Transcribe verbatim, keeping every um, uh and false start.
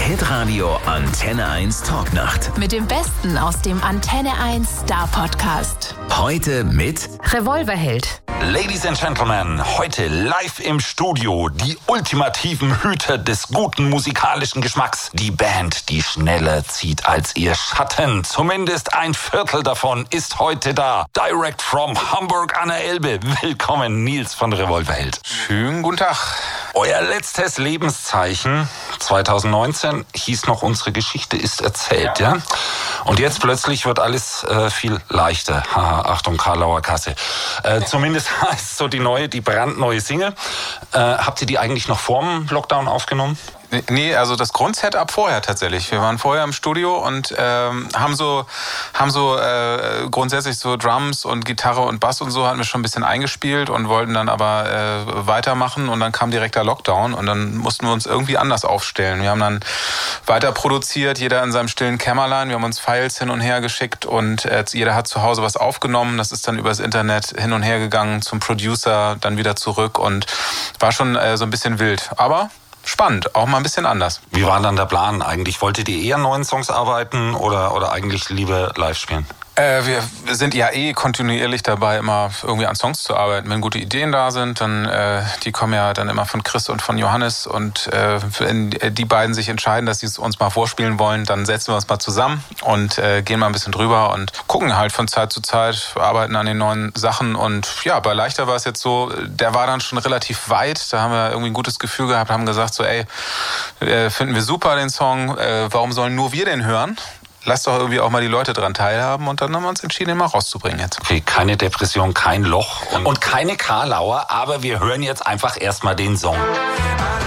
Hitradio Antenne eins Talknacht. Mit dem Besten aus dem Antenne eins Star Podcast. Heute mit Revolverheld. Ladies and Gentlemen, heute live im Studio die ultimativen Hüter des guten musikalischen Geschmacks. Die Band, die schneller zieht als ihr Schatten. Zumindest ein Viertel davon ist heute da. Direct from Hamburg an der Elbe. Willkommen, Nils von Revolverheld. Schönen guten Tag. Euer letztes Lebenszeichen zwanzig neunzehn hieß noch Unsere Geschichte ist erzählt, ja? Und jetzt plötzlich wird alles äh, viel leichter. Haha, Achtung, Karlauer Kasse. Äh, zumindest heißt so die neue, die brandneue Single. Äh, habt ihr die eigentlich noch vorm Lockdown aufgenommen? Nee, also das Grundsetup vorher tatsächlich. Wir waren vorher im Studio und ähm, haben so, haben so äh, grundsätzlich so Drums und Gitarre und Bass und so hatten wir schon ein bisschen eingespielt und wollten dann aber äh, weitermachen und dann kam direkt der Lockdown und dann mussten wir uns irgendwie anders aufstellen. Wir haben dann weiter produziert, jeder in seinem stillen Kämmerlein. Wir haben uns Files hin und her geschickt und äh, jeder hat zu Hause was aufgenommen. Das ist dann übers Internet hin und her gegangen zum Producer, dann wieder zurück und war schon äh, so ein bisschen wild. Aber spannend, auch mal ein bisschen anders. Wie war dann der Plan eigentlich? Wolltet ihr eher an neuen Songs arbeiten oder, oder eigentlich lieber live spielen? Äh, wir sind ja eh kontinuierlich dabei, immer irgendwie an Songs zu arbeiten. Wenn gute Ideen da sind, dann äh, die kommen ja dann immer von Chris und von Johannes und äh, wenn die beiden sich entscheiden, dass sie es uns mal vorspielen wollen, dann setzen wir uns mal zusammen und äh, gehen mal ein bisschen drüber und gucken halt von Zeit zu Zeit, arbeiten an den neuen Sachen und ja, bei Leichter war es jetzt so, der war dann schon relativ weit, da haben wir irgendwie ein gutes Gefühl gehabt, haben gesagt so, ey, äh, finden wir super den Song, äh, warum sollen nur wir den hören? Lass doch irgendwie auch mal die Leute dran teilhaben und dann haben wir uns entschieden, ihn mal rauszubringen jetzt. Okay, keine Depression, kein Loch und, und keine Karlauer, aber wir hören jetzt einfach erstmal den Song.